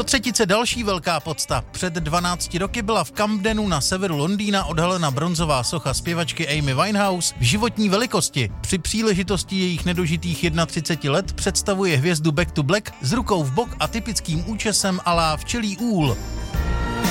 Do třetice další velká podsta. Před 12 roky byla v Camdenu na severu Londýna odhalena bronzová socha zpěvačky Amy Winehouse v životní velikosti. Při příležitosti jejich nedožitých 31 let představuje hvězdu Back to Black s rukou v bok a typickým účesem à la včelí úl.